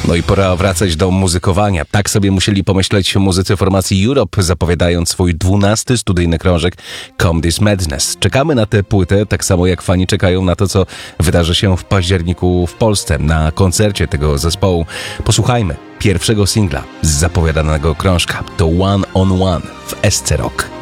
No i pora wracać do muzykowania. Tak sobie musieli pomyśleć muzycy formacji Europe, zapowiadając swój 12. studyjny krążek Come This Madness. Czekamy na tę płytę, tak samo jak fani czekają na to, co wydarzy się w październiku w Polsce, na koncercie tego zespołu. Posłuchajmy pierwszego singla z zapowiadanego krążka. To One on One w SC Rock.